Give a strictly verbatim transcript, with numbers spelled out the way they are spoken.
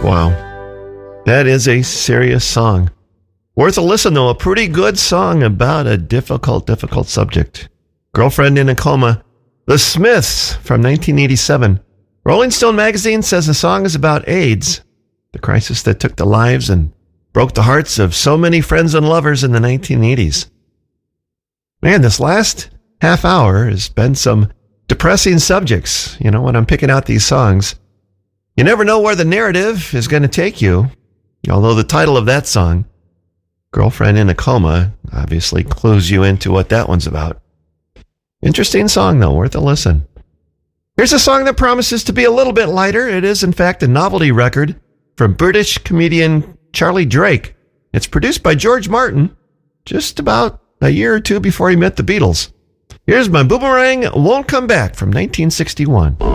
Wow. That is a serious song. Worth a listen, though. A pretty good song about a difficult, difficult subject. Girlfriend in a Coma. The Smiths from nineteen eighty-seven. Rolling Stone magazine says the song is about AIDS, the crisis that took the lives and broke the hearts of so many friends and lovers in the nineteen eighties. Man, this last half hour has been some depressing subjects. You know, when I'm picking out these songs, you never know where the narrative is going to take you. Although the title of that song, Girlfriend in a Coma, obviously clues you into what that one's about. Interesting song, though, worth a listen. Here's a song that promises to be a little bit lighter. It is, in fact, a novelty record from British comedian Charlie Drake. It's produced by George Martin just about a year or two before he met the Beatles. Here's My Boomerang Won't Come Back from nineteen sixty-one.